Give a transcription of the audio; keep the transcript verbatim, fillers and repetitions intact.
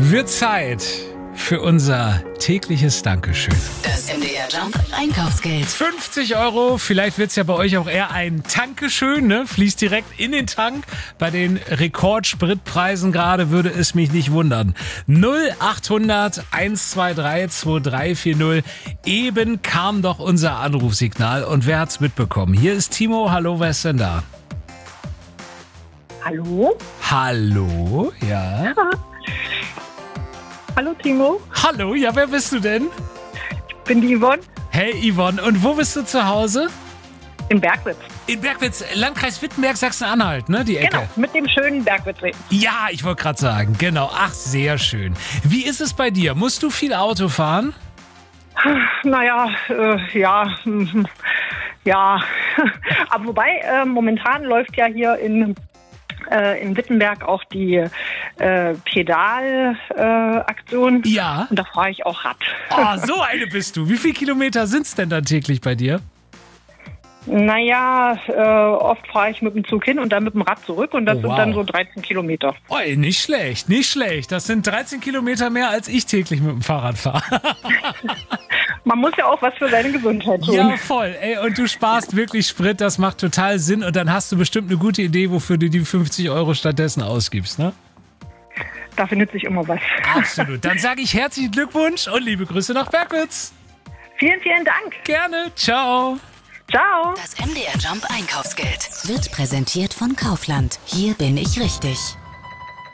Wird Zeit für unser tägliches Dankeschön. Das M D R Jump Einkaufsgeld. fünfzig Euro, vielleicht wird es ja bei euch auch eher ein Dankeschön, ne? Fließt direkt in den Tank. Bei den Rekordspritpreisen gerade würde es mich nicht wundern. null achthundert eins zwei drei zwei drei vier null. Eben kam doch unser Anrufsignal und wer hat's mitbekommen? Hier ist Timo, hallo, wer ist denn da? Hallo? Hallo, ja. Hallo Timo, Hallo, ja, wer bist du denn? ich bin die Yvonne Hey Yvonne, und wo bist du zu Hause? in Bergwitz. In Bergwitz, Landkreis Wittenberg, Sachsen-Anhalt, ne, die Ecke? Genau, mit dem schönen Bergwitzsee. Ja, ich wollte gerade sagen, genau. Ach, sehr schön. Wie ist es bei dir? Musst du viel Auto fahren? Naja, äh, ja, mhm, ja. Aber wobei, äh, momentan läuft ja hier in, äh, in Wittenberg auch die äh, Pedal-Aktion. Äh, Aktion. Ja. Und da fahre ich auch Rad. Oh, so eine bist du. Wie viele Kilometer sind es denn dann täglich bei dir? Naja, äh, oft fahre ich mit dem Zug hin und dann mit dem Rad zurück und das Oh, sind wow. dann so dreizehn Kilometer. Oh, nicht schlecht, nicht schlecht. Das sind dreizehn Kilometer mehr, als ich täglich mit dem Fahrrad fahre. Man muss ja auch was für seine Gesundheit tun. Ja, voll. Ey, und du sparst wirklich Sprit, das macht total Sinn. Und dann hast du bestimmt eine gute Idee, wofür du die fünfzig Euro stattdessen ausgibst, ne? Da findet sich immer was. Absolut. Dann sage ich herzlichen Glückwunsch und liebe Grüße nach Bergwitz. Vielen, vielen Dank. Gerne. Ciao. Ciao. Das M D R Jump Einkaufsgeld wird präsentiert von Kaufland. Hier bin ich richtig.